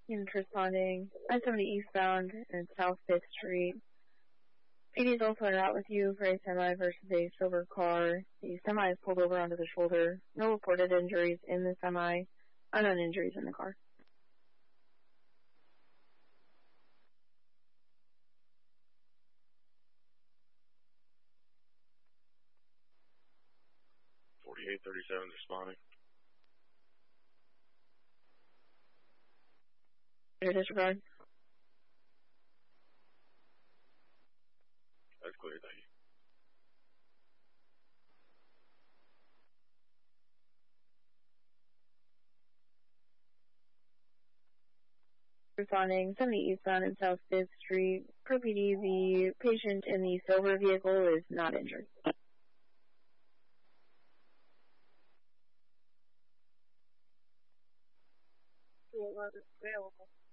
Units responding. I-70 eastbound and South 5th Street. PD is also en route with you for a semi versus a silver car. The semi is pulled over onto the shoulder. No reported injuries in the semi. Unknown injuries in the car. .3837 responding. Your disregard. That's clear, thank you. Responding 70 eastbound and South 5th Street. Per PD, the patient in the silver vehicle is not injured. Was available.